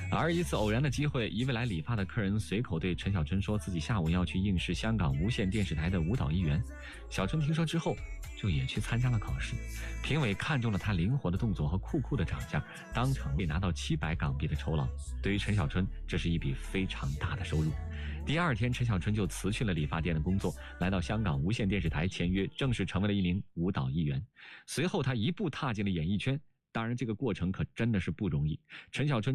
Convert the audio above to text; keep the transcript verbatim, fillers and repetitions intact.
而一次偶然的机会，一位来理发的客人随口对陈小春说自己下午要去应试香港无线电视台的舞蹈艺员。小春听说之后就也去参加了考试，评委看中了他灵活的动作和酷酷的长相，当场被拿到七百港币的酬劳。对于陈小春，这是一笔非常大的收入。第二天，陈小春就辞去了理发店的工作，来到香港无线电视台签约，正式成为了一名舞蹈艺员。随后他一步踏进了演艺圈，当然这个过程可真的是不容易。陈小春